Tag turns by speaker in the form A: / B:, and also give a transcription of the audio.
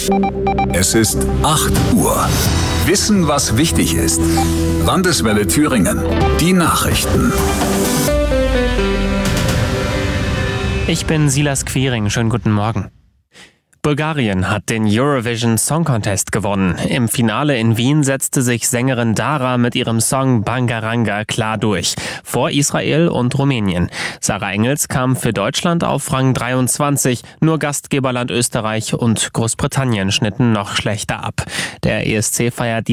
A: Es ist 8 Uhr. Wissen, was wichtig ist. Landeswelle Thüringen. Die Nachrichten.
B: Ich bin Silas Quiring. Schönen guten Morgen. Bulgarien hat den Eurovision Song Contest gewonnen. Im Finale in Wien setzte sich Sängerin Dara mit ihrem Song Bangaranga klar durch, vor Israel und Rumänien. Sarah Engels kam für Deutschland auf Rang 23, nur Gastgeberland Österreich und Großbritannien schnitten noch schlechter ab. Der ESC feiert